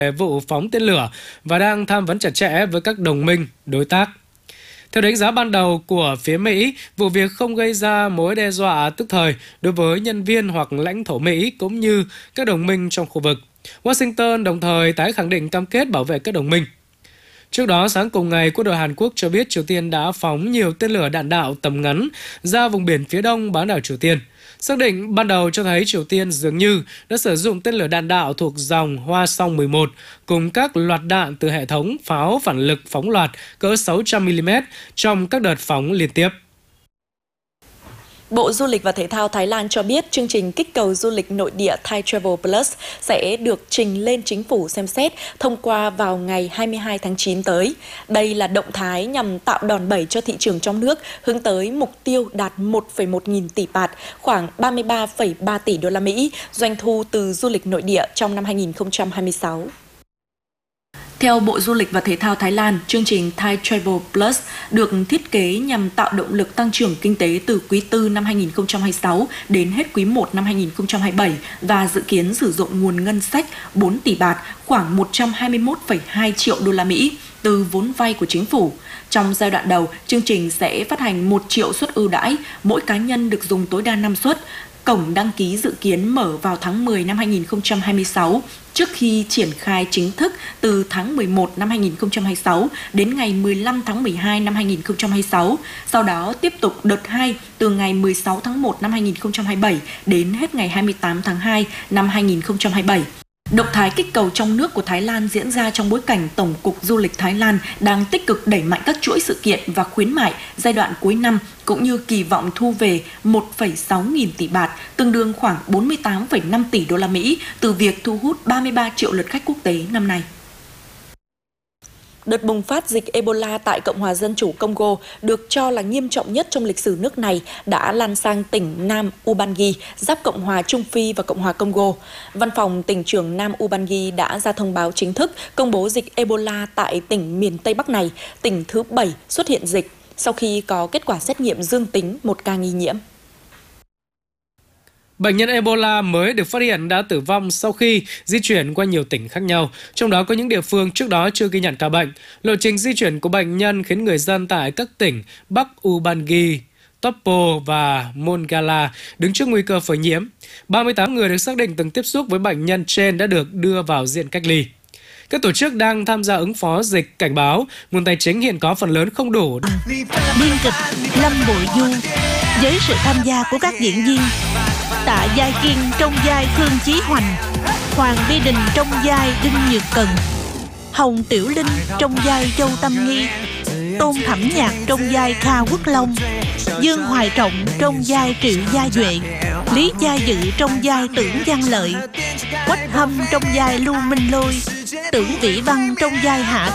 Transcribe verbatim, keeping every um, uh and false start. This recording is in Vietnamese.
về vụ phóng tên lửa và đang tham vấn chặt chẽ với các đồng minh, đối tác. Theo đánh giá ban đầu của phía Mỹ, vụ việc không gây ra mối đe dọa tức thời đối với nhân viên hoặc lãnh thổ Mỹ cũng như các đồng minh trong khu vực. Washington đồng thời tái khẳng định cam kết bảo vệ các đồng minh. Trước đó, sáng cùng ngày, quân đội Hàn Quốc cho biết Triều Tiên đã phóng nhiều tên lửa đạn đạo tầm ngắn ra vùng biển phía đông bán đảo Triều Tiên. Xác định ban đầu cho thấy Triều Tiên dường như đã sử dụng tên lửa đạn đạo thuộc dòng Hoa Song mười một cùng các loạt đạn từ hệ thống pháo phản lực phóng loạt cỡ sáu trăm mi li mét trong các đợt phóng liên tiếp. Bộ Du lịch và Thể thao Thái Lan cho biết chương trình kích cầu du lịch nội địa Thai Travel Plus sẽ được trình lên chính phủ xem xét thông qua vào ngày hai mươi hai tháng chín tới. Đây là động thái nhằm tạo đòn bẩy cho thị trường trong nước, hướng tới mục tiêu đạt một phẩy một nghìn tỷ baht, khoảng ba mươi ba phẩy ba tỷ đô la Mỹ, doanh thu từ du lịch nội địa trong năm hai nghìn không trăm hai mươi sáu. Theo Bộ Du lịch và Thể thao Thái Lan, chương trình Thai Travel Plus được thiết kế nhằm tạo động lực tăng trưởng kinh tế từ quý tư năm hai nghìn không trăm hai mươi sáu đến hết quý một năm hai nghìn không trăm hai mươi bảy và dự kiến sử dụng nguồn ngân sách bốn tỷ baht, khoảng một trăm hai mươi mốt phẩy hai triệu đô la Mỹ từ vốn vay của chính phủ. Trong giai đoạn đầu, chương trình sẽ phát hành một triệu suất ưu đãi, mỗi cá nhân được dùng tối đa năm suất. Cổng đăng ký dự kiến mở vào tháng mười năm hai nghìn không trăm hai mươi sáu, trước khi triển khai chính thức từ tháng mười một năm hai nghìn không trăm hai mươi sáu đến ngày mười lăm tháng mười hai năm hai nghìn không trăm hai mươi sáu. Sau đó tiếp tục đợt hai từ ngày mười sáu tháng một năm hai nghìn không trăm hai mươi bảy đến hết ngày hai mươi tám tháng hai năm hai nghìn không trăm hai mươi bảy. Động thái kích cầu trong nước của Thái Lan diễn ra trong bối cảnh Tổng cục Du lịch Thái Lan đang tích cực đẩy mạnh các chuỗi sự kiện và khuyến mại giai đoạn cuối năm, cũng như kỳ vọng thu về một phẩy sáu nghìn tỷ baht, tương đương khoảng bốn mươi tám phẩy năm tỷ đô la Mỹ từ việc thu hút ba mươi ba triệu lượt khách quốc tế năm nay. Đợt bùng phát dịch Ebola tại Cộng hòa Dân chủ Congo được cho là nghiêm trọng nhất trong lịch sử nước này đã lan sang tỉnh Nam Ubangi, giáp Cộng hòa Trung Phi và Cộng hòa Congo. Văn phòng tỉnh trưởng Nam Ubangi đã ra thông báo chính thức công bố dịch Ebola tại tỉnh miền Tây Bắc này, tỉnh thứ bảy xuất hiện dịch, sau khi có kết quả xét nghiệm dương tính một ca nghi nhiễm. Bệnh nhân Ebola mới được phát hiện đã tử vong sau khi di chuyển qua nhiều tỉnh khác nhau, trong đó có những địa phương trước đó chưa ghi nhận ca bệnh. Lộ trình di chuyển của bệnh nhân khiến người dân tại các tỉnh Bắc Ubangi, Topo và Mongala đứng trước nguy cơ phơi nhiễm. ba mươi tám người được xác định từng tiếp xúc với bệnh nhân trên đã được đưa vào diện cách ly. Các tổ chức đang tham gia ứng phó dịch cảnh báo nguồn tài chính hiện có phần lớn không đủ. Biên kịch Lâm Bội Du với sự tham gia của các diễn viên Tạ Giai Kiên trong vai Thương Chí Hoành, Hoàng Vi Đình trong vai Đinh Nhược Cần, Hồng Tiểu Linh trong vai Châu Tâm Nghi, Tôn Thẩm Nhạc trong vai Kha Quốc Long, Dương Hoài Trọng trong vai Triệu Gia Duệ, Lý Gia Dự trong vai Tưởng Văn Lợi, Quách Hâm trong vai Lưu Minh Lôi, Tưởng Vĩ Văn trong vai Hạ